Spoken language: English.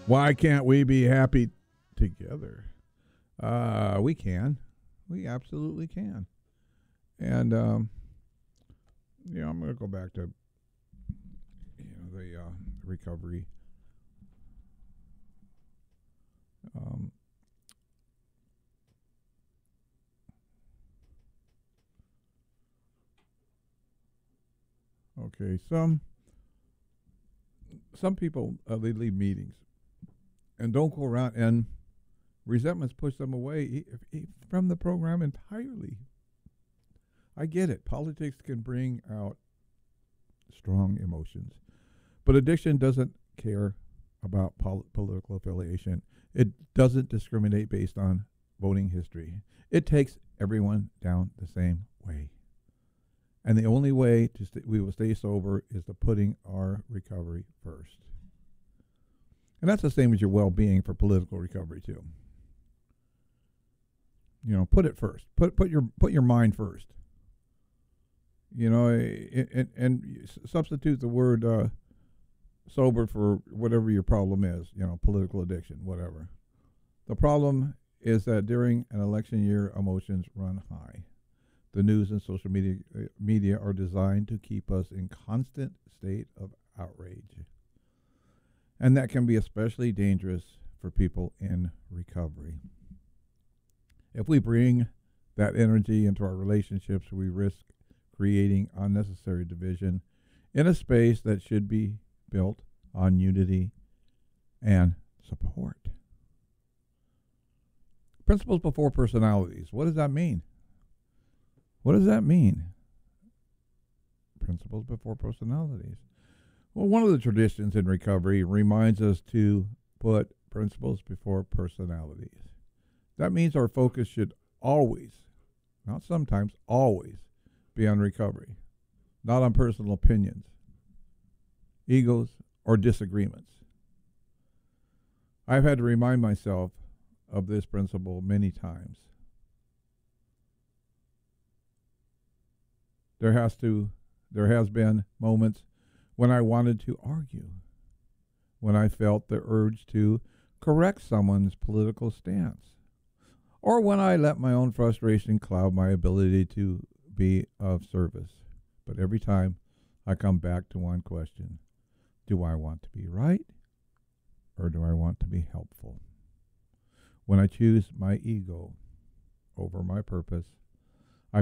Why can't we be happy together? We can. We absolutely can. And I'm going to go back to the recovery. Um, okay, some people they leave meetings and don't go around, and resentments push them away from the program entirely. I get it. Politics can bring out strong emotions, but addiction doesn't care about political affiliation. It doesn't discriminate based on voting history. It takes everyone down the same way. And the only way we will stay sober is to putting our recovery first. And that's the same as your well-being for political recovery too. Put it first. Put your mind first. And substitute the word sober for whatever your problem is. Political addiction, whatever. The problem is that during an election year, emotions run high. The news and social media are designed to keep us in constant state of outrage. And that can be especially dangerous for people in recovery. If we bring that energy into our relationships, we risk creating unnecessary division in a space that should be built on unity and support. Principles before personalities. What does that mean? What does that mean? Principles before personalities. Well, one of the traditions in recovery reminds us to put principles before personalities. That means our focus should always, not sometimes, always be on recovery, not on personal opinions, egos, or disagreements. I've had to remind myself of this principle many times. There has been moments when I wanted to argue, when I felt the urge to correct someone's political stance, or when I let my own frustration cloud my ability to be of service. But every time I come back to one question: do I want to be right, or do I want to be helpful? When I choose my ego over my purpose,